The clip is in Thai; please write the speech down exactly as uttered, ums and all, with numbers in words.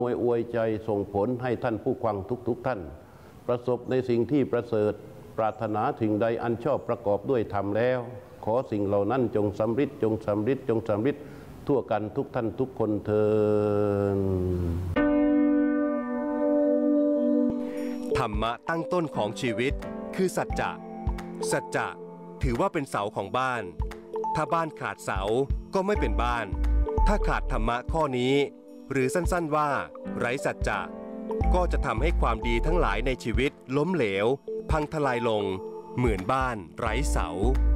อวยอวยใจส่งผลให้ท่านผู้ฟังทุกๆท่านประสบในสิ่งที่ประเสริฐปรารถนาถึงใดอันชอบประกอบด้วยธรรมแล้วขอสิ่งเหล่านั้นจงสำฤทธิ์จงสำฤทธิ์จงสำฤทธิ์ทั่วกันทุกท่านทุกคนเถิดธรรมะตั้งต้นของชีวิตคือสัจจะสัจจะถือว่าเป็นเสาของบ้านถ้าบ้านขาดเสาก็ไม่เป็นบ้านถ้าขาดธรรมะข้อนี้หรือสั้นๆว่าไร้สัจจะก็จะทำให้ความดีทั้งหลายในชีวิตล้มเหลวพังทลายลงเหมือนบ้านไร้เสา